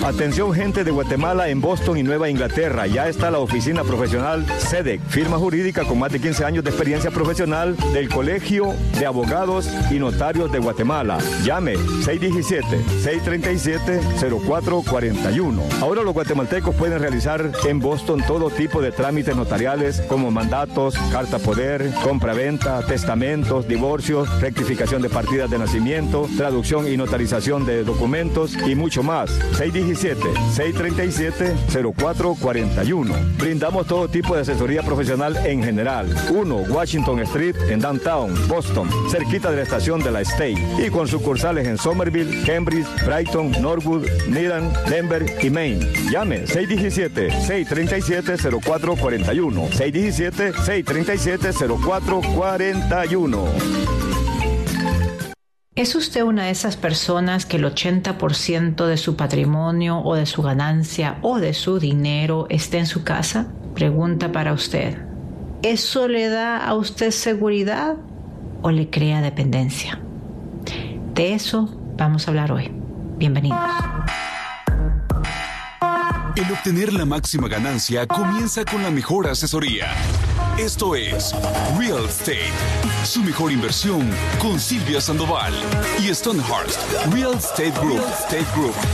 Atención gente de Guatemala en Boston y Nueva Inglaterra. Ya está la oficina profesional SEDEC, firma jurídica con más de 15 años de experiencia profesional del Colegio de Abogados y Notarios de Guatemala. Llame 617-637-0441. Ahora los guatemaltecos pueden realizar en Boston todo tipo de trámites notariales como mandatos, carta poder, compra-venta, testamentos, divorcios, rectificación de partidas de nacimiento, traducción y notarización de documentos y mucho más. 617-637-0441. Brindamos todo tipo de asesoría profesional en general. 1 Washington Street en Downtown, Boston, cerquita de la estación de la State. Y con sucursales en Somerville, Cambridge, Brighton, Norwood, Needham, Denver y Maine. Llame 617-637-0441. 617-637-0441. ¿Es usted una de esas personas que el 80% de su patrimonio o de su ganancia o de su dinero está en su casa? Pregunta para usted. ¿Eso le da a usted seguridad o le crea dependencia? De eso vamos a hablar hoy. Bienvenidos. El obtener la máxima ganancia comienza con la mejor asesoría. Esto es Real Estate, su mejor inversión con Silvia Sandoval y Stonehurst Real Estate Group.